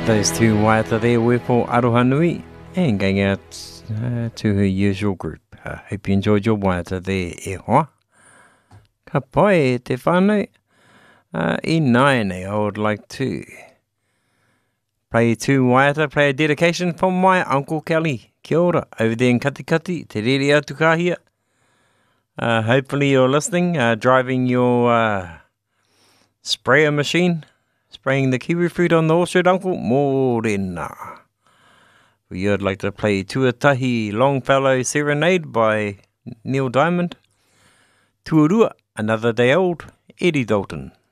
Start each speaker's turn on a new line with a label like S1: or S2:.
S1: Those two waiata there were for Aroha Nui and going out to her usual group. Hope you enjoyed your waiata there, e hoa. Ka pai e te whānau. I naene, I would like to play two waiata, play a dedication from my Uncle Kelly. Kia ora, over there in Katikati, te rere atu kahia. Hopefully you're listening, driving your sprayer machine, spraying the kiwi fruit on the orchard, Uncle. Mōrena. I'd like to play Tuatahi Longfellow Serenade by Neil Diamond. Tuarua, Another Day Old, Eddie Dalton.